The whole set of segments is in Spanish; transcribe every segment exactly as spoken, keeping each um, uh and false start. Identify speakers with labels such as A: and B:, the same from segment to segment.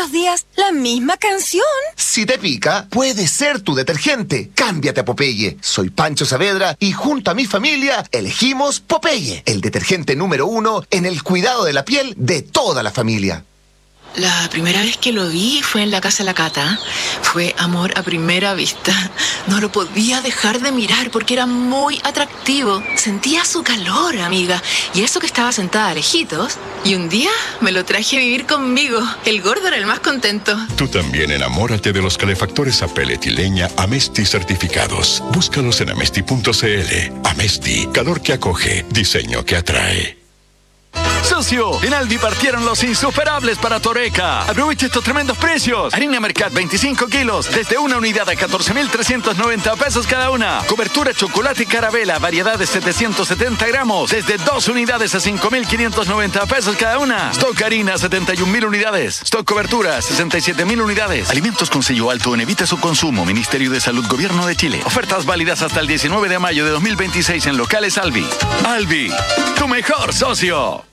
A: los días la misma canción.
B: Si te pica, puede ser tu detergente. Cámbiate a Popeye. Soy Pancho Saavedra y junto a mi familia elegimos Popeye, el detergente número uno en el cuidado de la piel de toda la familia.
C: La primera vez que lo vi fue en la casa de la Cata. Fue amor a primera vista. No lo podía dejar de mirar porque era muy atractivo. Sentía su calor, amiga. Y eso que estaba sentada lejitos. Y un día me lo traje a vivir conmigo. El gordo era el más contento.
D: Tú también enamórate de los calefactores a pellet y leña Amesti certificados. Búscalos en amesti punto cl. Amesti, calor que acoge, diseño que atrae.
E: Socio, en Aldi partieron los insuperables para Toreca. Aprovecha estos tremendos precios. Harina Mercat veinticinco kilos, desde una unidad a catorce mil trescientos noventa pesos cada una. Cobertura chocolate y carabela, variedad de setecientos setenta gramos, desde dos unidades a cinco mil quinientos noventa pesos cada una. Stock harina, setenta y un mil unidades. Stock cobertura, sesenta y siete mil unidades. Alimentos con sello alto en evita su consumo. Ministerio de Salud, Gobierno de Chile. Ofertas válidas hasta el diecinueve de mayo de dos mil veintiséis en locales Albi. Albi, tu mejor socio.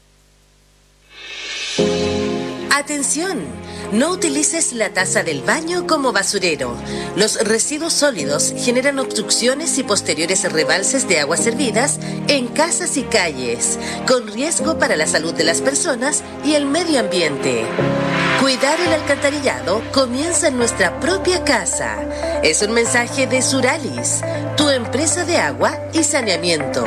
F: Atención, no utilices la taza del baño como basurero. Los residuos sólidos generan obstrucciones y posteriores rebalses de aguas servidas en casas y calles, con riesgo para la salud de las personas y el medio ambiente. Cuidar el alcantarillado comienza en nuestra propia casa. Es un mensaje de Suralis, tu empresa de agua y saneamiento.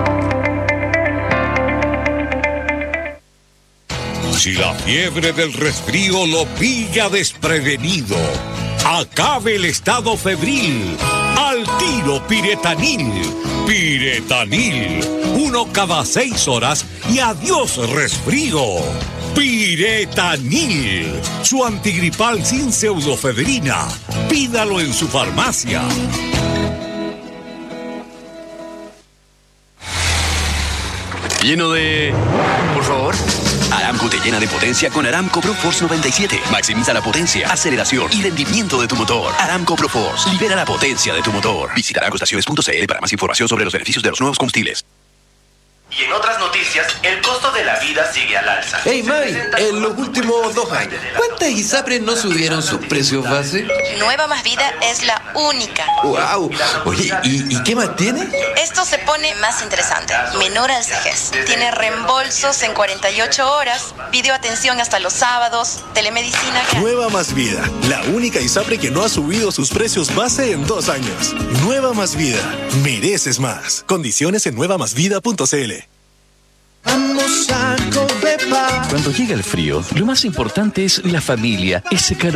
G: Si la fiebre del resfrío lo pilla desprevenido, acabe el estado febril. Al tiro Piretanil. Piretanil. Uno cada seis horas y adiós resfrío. Piretanil. Su antigripal sin pseudofebrina. Pídalo en su farmacia.
E: Lleno de... Por favor. Aramco te llena de potencia con Aramco ProForce noventa y siete. Maximiza la potencia, aceleración y rendimiento de tu motor. Aramco ProForce. Libera la potencia de tu motor. Visita aramco estaciones punto cl para más información sobre los beneficios de los nuevos combustibles.
H: Y en otras noticias, el costo de la vida sigue al alza.
I: Hey May, en los últimos dos años, ¿cuántas ISAPRES no subieron sus precios base?
J: Nueva Más Vida es la única.
I: ¡Wow! Oye, ¿y, ¿y qué más tiene?
J: Esto se pone más interesante. Menor al vejez. Tiene reembolsos en cuarenta y ocho horas, video atención hasta los sábados, telemedicina...
K: Nueva Más Vida, la única ISAPRE que no ha subido sus precios base en dos años. Nueva Más Vida, mereces más. Condiciones en nueva más vida punto cl.
L: Vamos a Covepa. Cuando llega el frío, lo más importante es la familia, ese calor.